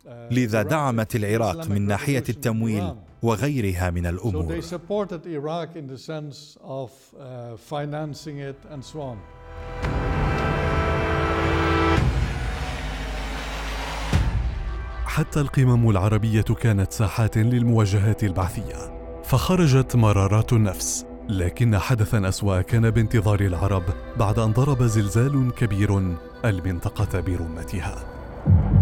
لذا دعمت العراق من ناحية التمويل وغيرها من الأمور. حتى القمم العربية كانت ساحات للمواجهات البعثية، فخرجت مرارات النفس. لكن حدثاً أسوأ كان بانتظار العرب بعد أن ضرب زلزال كبير المنطقة برمتها.